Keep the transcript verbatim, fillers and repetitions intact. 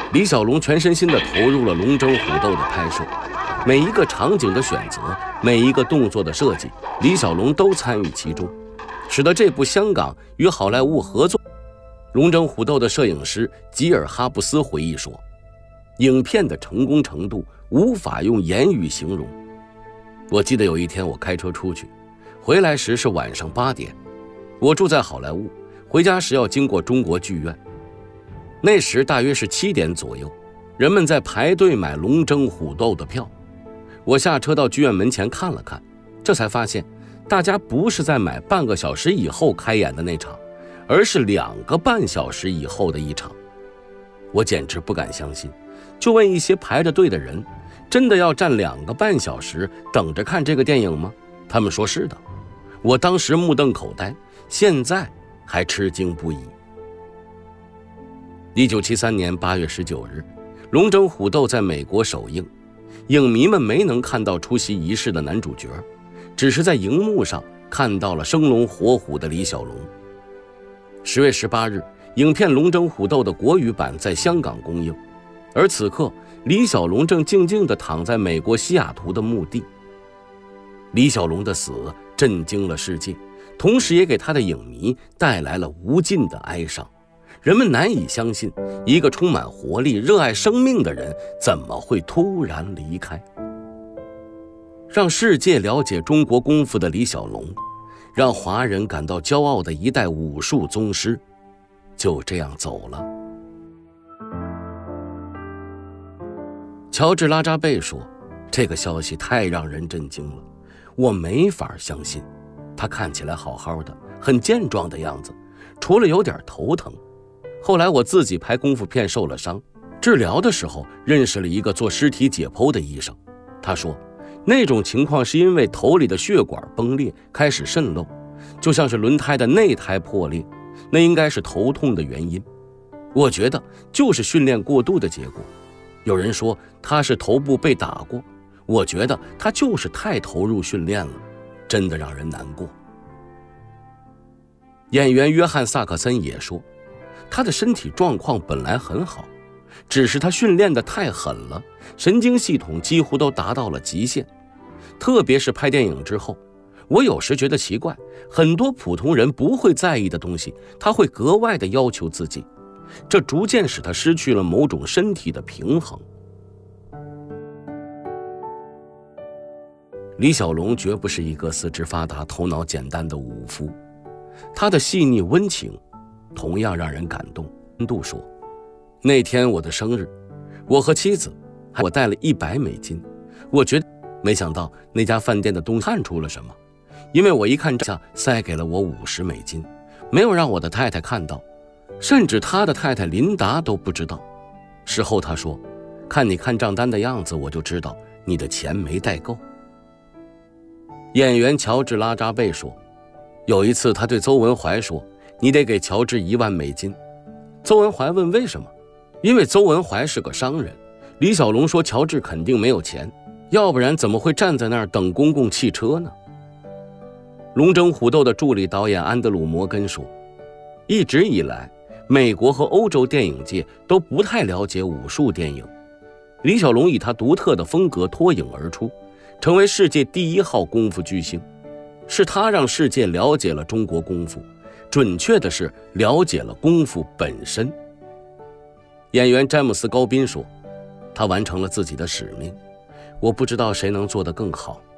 李小龙全身心地投入了《龙争虎斗》的拍摄，每一个场景的选择，每一个动作的设计，李小龙都参与其中，使得这部香港与好莱坞合作《龙争虎斗》的摄影师吉尔哈布斯回忆说，影片的成功程度无法用言语形容。我记得有一天我开车出去，回来时是晚上八点，我住在好莱坞，回家时要经过中国剧院。那时大约是七点左右，人们在排队买《龙争虎斗》的票。我下车到剧院门前看了看，这才发现大家不是在买半个小时以后开演的那场，而是两个半小时以后的一场。我简直不敢相信，就问一些排着队的人，真的要站两个半小时等着看这个电影吗？他们说是的。我当时目瞪口呆，现在还吃惊不已。一九七三年八月十九日，《龙争虎斗》在美国首映，影迷们没能看到出席仪式的男主角，只是在荧幕上看到了生龙活虎的李小龙。十月十八日，影片《龙争虎斗》的国语版在香港公映，而此刻李小龙正静静地躺在美国西雅图的墓地。李小龙的死震惊了世界，同时也给他的影迷带来了无尽的哀伤。人们难以相信，一个充满活力、热爱生命的人怎么会突然离开。让世界了解中国功夫的李小龙，让华人感到骄傲的一代武术宗师，就这样走了。乔治·拉扎贝说，这个消息太让人震惊了，我没法相信。他看起来好好的，很健壮的样子，除了有点头疼。后来我自己拍功夫片受了伤，治疗的时候认识了一个做尸体解剖的医生。他说，那种情况是因为头里的血管崩裂，开始渗漏，就像是轮胎的内胎破裂，那应该是头痛的原因。我觉得就是训练过度的结果。有人说他是头部被打过，我觉得他就是太投入训练了，真的让人难过。演员约翰·萨克森也说，他的身体状况本来很好，只是他训练得太狠了，神经系统几乎都达到了极限。特别是拍电影之后，我有时觉得奇怪，很多普通人不会在意的东西，他会格外的要求自己，这逐渐使他失去了某种身体的平衡。李小龙绝不是一个四肢发达、头脑简单的武夫，他的细腻温情同样让人感动。杜说，那天我的生日，我和妻子还我带了一百美金，我觉得没想到那家饭店的东西看出了什么，因为我一看账塞给了我五十美金，没有让我的太太看到，甚至他的太太琳达都不知道。事后他说，看你看账单的样子，我就知道你的钱没带够。演员乔治·拉扎贝说，有一次他对邹文怀说，你得给乔治一万美金。邹文怀问为什么，因为邹文怀是个商人。李小龙说乔治肯定没有钱，要不然怎么会站在那儿等公共汽车呢？龙争虎斗的助理导演安德鲁·摩根说，一直以来美国和欧洲电影界都不太了解武术电影，李小龙以他独特的风格脱颖而出，成为世界第一号功夫巨星。是他让世界了解了中国功夫，准确的是了解了功夫本身。演员詹姆斯·高宾说，他完成了自己的使命，我不知道谁能做得更好。